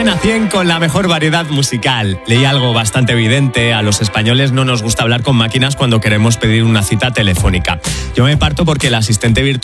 Cadena 100 con la mejor variedad musical. Leí algo bastante evidente. A los españoles no nos gusta hablar con máquinas cuando queremos pedir una cita telefónica. Yo me parto porque el asistente virtual